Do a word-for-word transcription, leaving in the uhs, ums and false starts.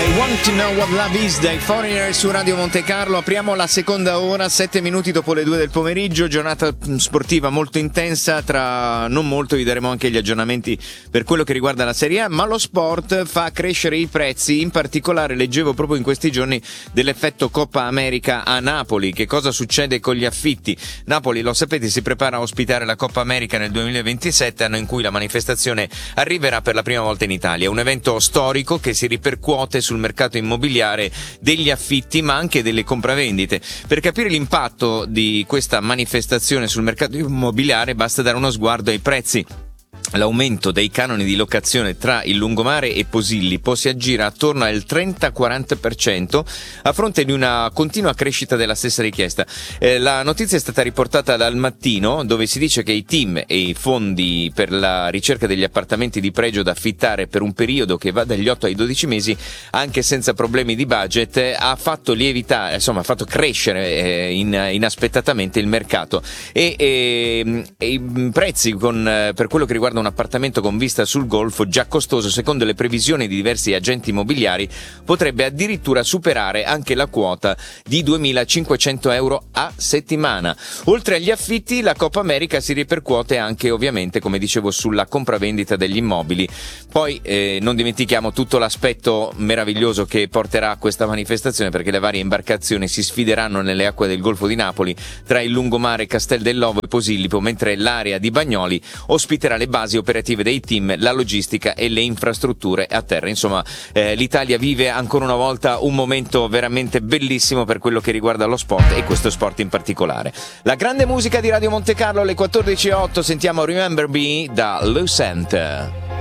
I Want to Know What Love Is dai Foreigner su Radio Monte Carlo. Apriamo la seconda ora, sette minuti dopo le due del pomeriggio, giornata sportiva molto intensa. Tra non molto vi daremo anche gli aggiornamenti per quello che riguarda la Serie A, ma lo sport fa crescere i prezzi. In particolare leggevo proprio in questi giorni dell'effetto Coppa America a Napoli. Che cosa succede con gli affitti? Napoli, lo sapete, si prepara a ospitare la Coppa America nel duemilaventisette, anno in cui la manifestazione arriverà per la prima volta in Italia. Un evento storico che si ripercuote sul mercato immobiliare degli affitti ma anche delle compravendite. Per capire l'impatto di questa manifestazione sul mercato immobiliare basta dare uno sguardo ai prezzi. L'aumento dei canoni di locazione tra il lungomare e Posillipo si aggira attorno al trenta quaranta per cento a fronte di una continua crescita della stessa richiesta. Eh, la notizia è stata riportata dal Mattino, dove si dice che i team e i fondi per la ricerca degli appartamenti di pregio da affittare per un periodo che va dagli otto ai dodici mesi, anche senza problemi di budget, ha fatto lievitare, insomma ha fatto crescere eh, in, inaspettatamente il mercato e, e, e i prezzi con, eh, per quello che riguarda un appartamento con vista sul Golfo già costoso, secondo le previsioni di diversi agenti immobiliari, potrebbe addirittura superare anche la quota di duemilacinquecento euro a settimana. Oltre agli affitti, la Coppa America si ripercuote anche ovviamente, come dicevo, sulla compravendita degli immobili. Poi eh, non dimentichiamo tutto l'aspetto meraviglioso che porterà questa manifestazione, perché le varie imbarcazioni si sfideranno nelle acque del Golfo di Napoli tra il lungomare Castel dell'Ovo e Posillipo, mentre l'area di Bagnoli ospiterà le basi operative dei team, la logistica e le infrastrutture a terra. Insomma, eh, l'Italia vive ancora una volta un momento veramente bellissimo per quello che riguarda lo sport e questo sport in particolare. La grande musica di Radio Monte Carlo alle quattordici e otto, sentiamo Remember Me da Lucent.